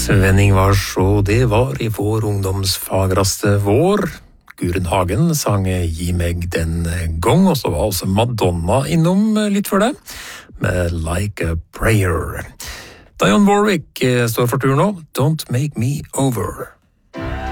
Sven Ingvars, og det var i vår ungdomsfagraste vår. Guren Hagen sang Gi meg den gang, og så var også Madonna innom litt før det, med Like a Prayer. Dionne Warwick står for tur nå, Don't Make Me Over.